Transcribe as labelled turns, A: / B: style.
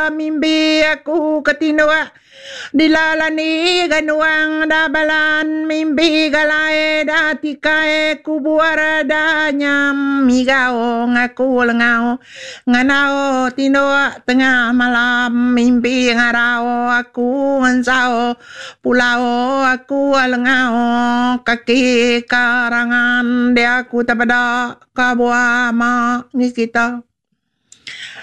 A: mimpi aku ketinoa dilalani ganuang dabalan mimpi galai datikae kubuara danyam migao ngaku lengau nganao tinoa tengah malam mimpi ngarao aku ngansao pulau aku lengau kaki karangan dia aku tapada kabuama ni kita